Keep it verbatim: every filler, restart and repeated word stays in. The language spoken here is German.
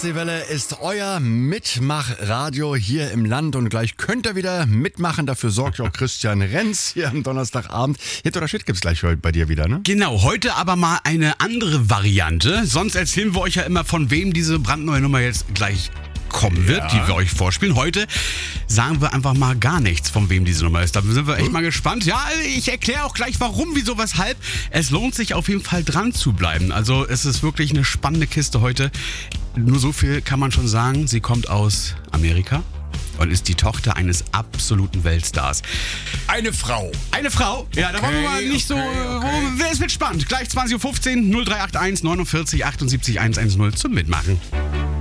Herz, die Welle ist euer Mitmachradio hier im Land und gleich könnt ihr wieder mitmachen. Dafür sorgt ja auch Christian Renz hier am Donnerstagabend. Hit oder Shit gibt's gleich heute bei dir wieder, ne? Genau, heute aber mal eine andere Variante. Sonst erzählen wir euch ja immer, von wem diese brandneue Nummer jetzt gleich kommen wird, Ja. die wir euch vorspielen. Heute sagen wir einfach mal gar nichts, von wem diese Nummer ist. Da sind wir echt mal gespannt. Ja, ich erkläre auch gleich warum, wieso, weshalb. Es lohnt sich auf jeden Fall dran zu bleiben. Also es ist wirklich eine spannende Kiste heute. Nur so viel kann man schon sagen. Sie kommt aus Amerika und ist die Tochter eines absoluten Weltstars. Eine Frau. Eine Frau? Ja, da wollen wir mal nicht so... okay. Wo, es wird spannend. Gleich zwanzig Uhr fünfzehn, null drei acht eins neunundvierzig achtundsiebzig hundertzehn zum Mitmachen.